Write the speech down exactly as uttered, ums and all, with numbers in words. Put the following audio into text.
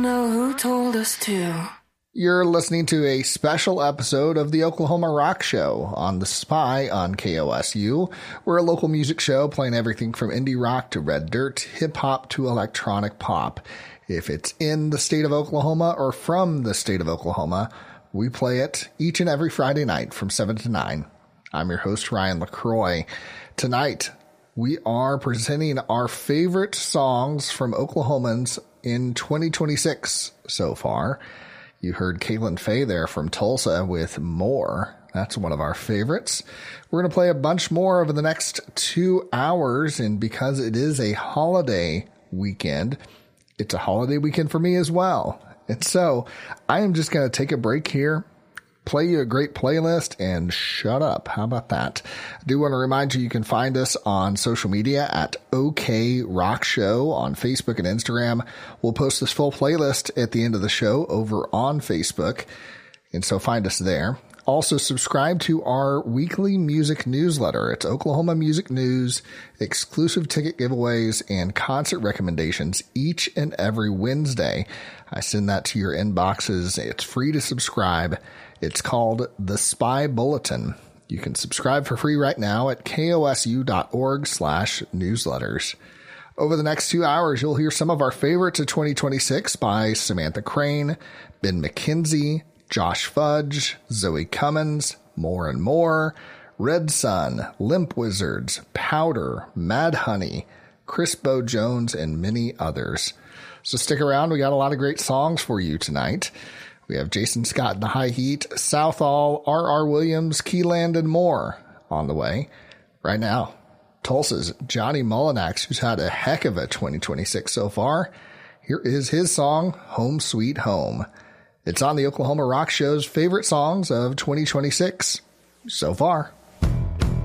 Know who told us to. You're listening to a special episode of the Oklahoma Rock Show on The Spy on K O S U. We're a local music show playing everything from indie rock to red dirt, hip-hop to electronic pop. If it's in the state of Oklahoma or from the state of Oklahoma, we play it each and every Friday night from seven to nine. I'm your host, Ryan LaCroix. Tonight, we are presenting our favorite songs from Oklahomans in twenty twenty-six so far. You heard Caitlin Fay there from Tulsa with More. That's one of our favorites. We're going to play a bunch more over the next two hours, and because it is a holiday weekend, it's a holiday weekend for me as well. And so I am just going to take a break here, play you a great playlist, and shut up. How about that? I do want to remind you, you can find us on social media at OK Rock Show on Facebook and Instagram. We'll post this full playlist at the end of the show over on Facebook, and so find us there. Also, subscribe to our weekly music newsletter. It's Oklahoma Music News, exclusive ticket giveaways, and concert recommendations each and every Wednesday. I send that to your inboxes. It's free to subscribe. It's called The Spy Bulletin. You can subscribe for free right now at kosu.org slash newsletters. Over the next two hours, you'll hear some of our favorites of twenty twenty-six by Samantha Crane, Ben McKenzie, Josh Fudge, Zoe Cummins, More and More, Red Sun, Limp Wizards, Powder, Mad Honey, Chris Bo Jones, and many others. So stick around. We got a lot of great songs for you tonight. We have Jason Scott and the High Heat, Southall, R R. Williams, Keyland, and more on the way. Right now, Tulsa's Johnny Mullinax, who's had a heck of a twenty twenty-six so far. Here is his song, Home Sweet Home. It's on the Oklahoma Rock Show's favorite songs of twenty twenty-six so far.